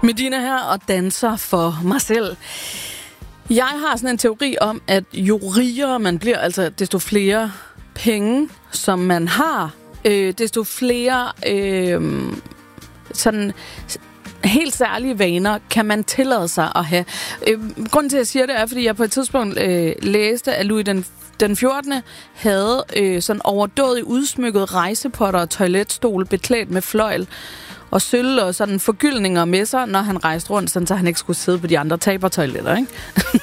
Medina her og danser for mig selv. Jeg har sådan en teori om, at jo rigere man bliver, altså desto flere penge, som man har, desto flere sådan helt særlige vaner kan man tillade sig at have. Grunden til, at jeg siger det, er, fordi jeg på et tidspunkt læste, at Louis den 14. havde sådan overdådigt udsmykket rejsepotter og toiletstol beklædt med fløjl og sølv og sådan forgyldninger med sig, når han rejste rundt, sådan, så han ikke skulle sidde på de andre tabertoiletter, ikke?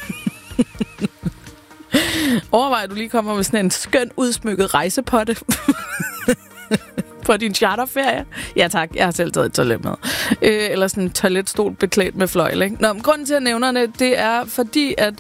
Overvej, at du lige kommer med sådan en skøn udsmykket rejsepotte på din charterferie. Ja tak, jeg har selv taget et toilet med. Eller sådan en toiletstol beklædt med fløjl, ikke? Nå, men grunden til at nævne det er, fordi at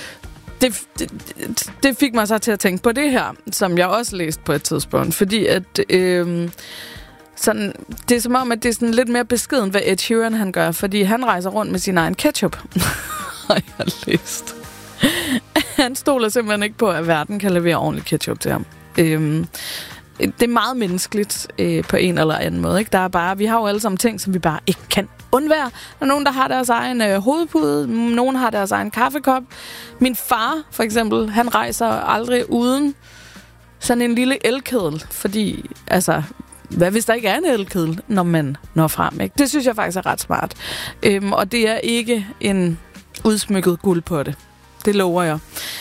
det fik mig så til at tænke på det her, som jeg også læste på et tidspunkt. Fordi at sådan, det er som om, at det er sådan lidt mere beskedent, hvad Ed Sheeran han gør, fordi han rejser rundt med sin egen ketchup. Har jeg læst. Han stoler simpelthen ikke på, at verden kan levere ordentlig ketchup til ham. Det er meget menneskeligt på en eller anden måde, ikke? Der er bare, vi har jo alle sammen ting, som vi bare ikke kan undvære. Der er nogen, der har deres egen hovedpude, nogen har deres egen kaffekop. Min far, for eksempel, han rejser aldrig uden sådan en lille elkedel, fordi, altså, hvad hvis der ikke er en elkedel, når man når frem, ikke? Det synes jeg faktisk er ret smart. Og det er ikke en udsmykket guldpotte. Det lover jeg.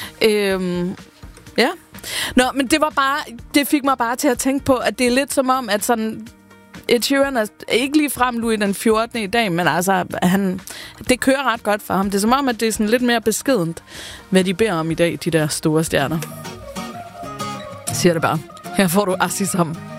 Ja. Nå, men det fik mig bare til at tænke på, at det er lidt som om, at sådan Ed Sheeran er ikke lige frem Louis den 14. i dag, men altså, det kører ret godt for ham. Det er som om, at det er sådan lidt mere beskedent, hvad de beder om i dag, de der store stjerner. Siger det bare. Her får du Aziz Ham.